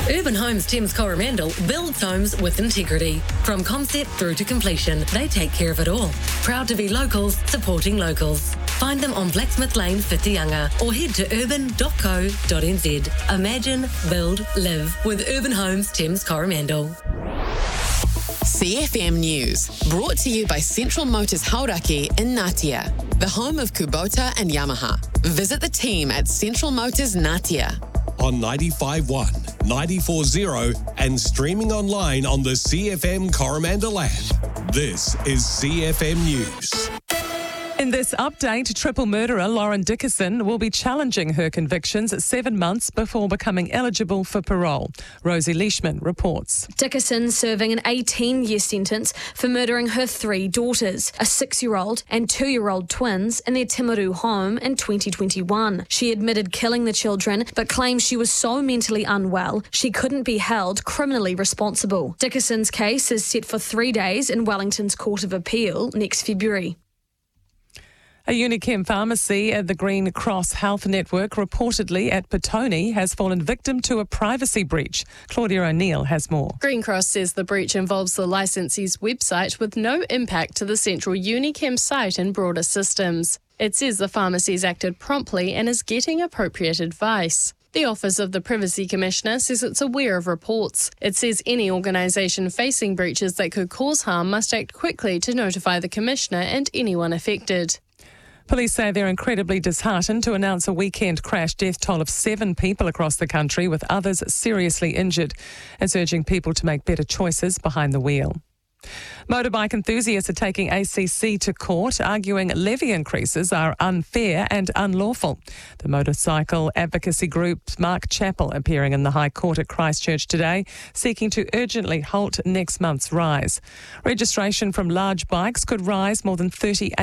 Urban Homes Thames Coromandel builds homes with integrity. From concept through to completion, they take care of it all. Proud to be locals, supporting locals. Find them on Blacksmith Lane, Whitianga, or head to urban.co.nz. Imagine, build, live with Urban Homes Thames Coromandel. CFM News, brought to you by Central Motors Hauraki in Ngatea, the home of Kubota and Yamaha. Visit the team at Central Motors Ngatea. On 95.1, 94.0 and streaming online on the CFM Coromandel app. This is CFM News. In this update, triple murderer Lauren Dickerson will be challenging her convictions 7 months before becoming eligible for parole. Rosie Leishman reports. Dickerson serving an 18-year sentence for murdering her 3 daughters, a 6-year-old and 2-year-old twins, in their Timaru home in 2021. She admitted killing the children, but claims she was so mentally unwell she couldn't be held criminally responsible. Dickerson's case is set for 3 days in Wellington's Court of Appeal next February. A Unichem pharmacy at the Green Cross Health Network reportedly at Petone has fallen victim to a privacy breach. Claudia O'Neill has more. Green Cross says the breach involves the licensee's website with no impact to the central Unichem site and broader systems. It says the pharmacy's acted promptly and is getting appropriate advice. The Office of the Privacy Commissioner says it's aware of reports. It says any organisation facing breaches that could cause harm must act quickly to notify the Commissioner and anyone affected. Police say they're incredibly disheartened to announce a weekend crash death toll of 7 people across the country, with others seriously injured. It's urging people to make better choices behind the wheel. Motorbike enthusiasts are taking ACC to court, arguing levy increases are unfair and unlawful. The motorcycle advocacy group Mark Chappell appearing in the High Court at Christchurch today, seeking to urgently halt next month's rise. Registration from large bikes could rise more than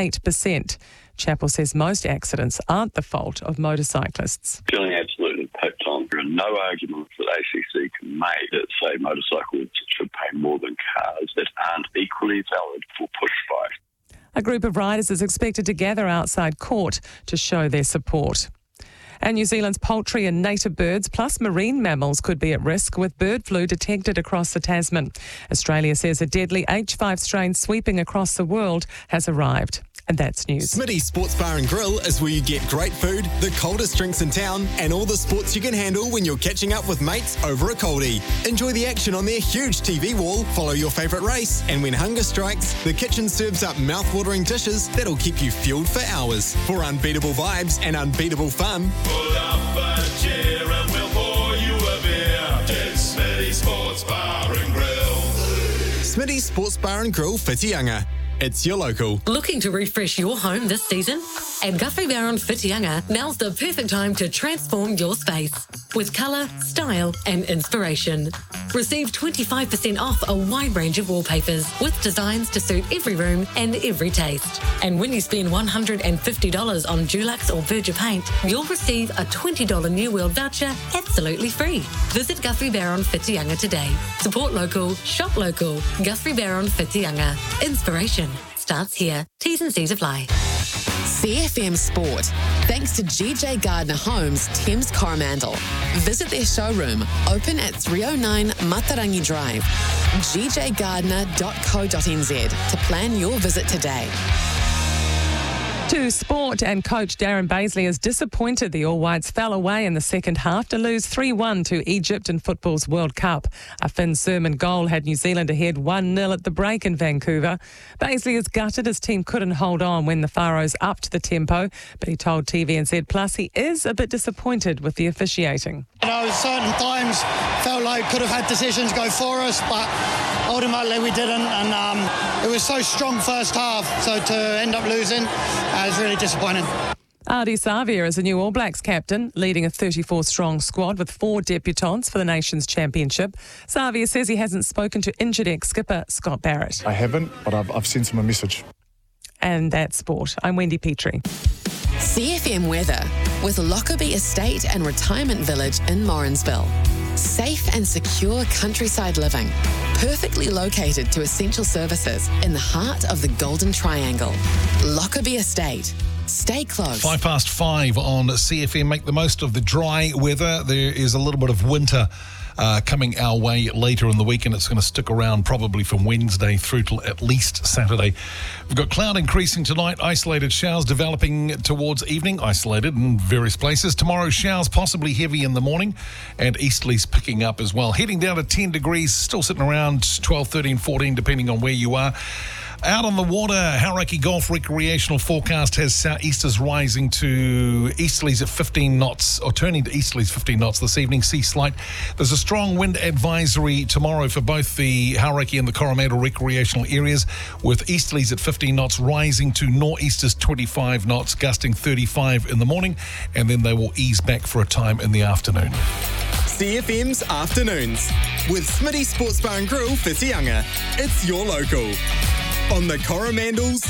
38%. Chappell says most accidents aren't the fault of motorcyclists. Feeling absolutely picked on. There are no arguments that ACC can make that say motorcycles should pay more than cars that aren't equally valid for pushbike. A group of riders is expected to gather outside court to show their support. And New Zealand's poultry and native birds plus marine mammals could be at risk with bird flu detected across the Tasman. Australia says a deadly H5 strain sweeping across the world has arrived. And that's news. Smitty's Sports Bar and Grill is where you get great food, the coldest drinks in town, and all the sports you can handle when you're catching up with mates over a coldie. Enjoy the action on their huge TV wall, follow your favourite race, and when hunger strikes, the kitchen serves up mouth-watering dishes that'll keep you fueled for hours. For unbeatable vibes and unbeatable fun, pull up a chair and we'll pour you a beer. It's Smitty's Sports Bar and Grill. Smitty's Sports Bar and Grill, Whitianga. It's your local. Looking to refresh your home this season? At Guthrie Barron Whitianga, now's the perfect time to transform your space with colour, style and inspiration. Receive 25% off a wide range of wallpapers with designs to suit every room and every taste. And when you spend $150 on Dulux or Berger paint, you'll receive a $20 New World voucher absolutely free. Visit Guthrie Barron Whitianga today. Support local, shop local. Guthrie Barron Whitianga. Inspiration starts here. T's and C's apply. CFM Sport, thanks to GJ Gardner Homes, Thames Coromandel. Visit their showroom, open at 309 Matarangi Drive, gjgardner.co.nz to plan your visit today. To sport, and coach Darren Baisley is disappointed the All Whites fell away in the second half to lose 3-1 to Egypt in football's World Cup. A Finn Sermon goal had New Zealand ahead 1-0 at the break in Vancouver. Baisley is gutted his team couldn't hold on when the Faroes upped the tempo, but he told TVNZ Plus he is a bit disappointed with the officiating. You know, certain times felt like could have had decisions go for us, but ultimately we didn't, and it was so strong first half, so to end up losing is really disappointing. Ardie Savia is a new All Blacks captain, leading a 34-strong squad with 4 debutants for the Nations Championship. Savia says he hasn't spoken to injured ex-skipper Scott Barrett. I haven't, but I've sent him a message. And that's sport. I'm Wendy Petrie. CFM weather with Lockerbie Estate and Retirement Village in Morrinsville. Safe and secure countryside living, perfectly located to essential services in the heart of the Golden Triangle. Lockerbie Estate. Stay close. 5:05 on CFM. Make the most of the dry weather. There is a little bit of winter coming our way later in the week, and it's going to stick around probably from Wednesday through till at least Saturday. We've got cloud increasing tonight, isolated showers developing towards evening, isolated in various places. Tomorrow, showers possibly heavy in the morning, and easterlies picking up as well. Heading down to 10 degrees, still sitting around 12, 13, 14, depending on where you are. Out on the water, Hauraki Golf recreational forecast has southeasters rising to easterlies at 15 knots, or turning to easterlies 15 knots this evening. Sea slight. There's a strong wind advisory tomorrow for both the Hauraki and the Coromandel recreational areas, with easterlies at 15 knots rising to northeasters 25 knots, gusting 35 in the morning, and then they will ease back for a time in the afternoon. CFM's Afternoons with Smitty Sports Bar and Grill, Whitianga. It's your local. On the Coromandel's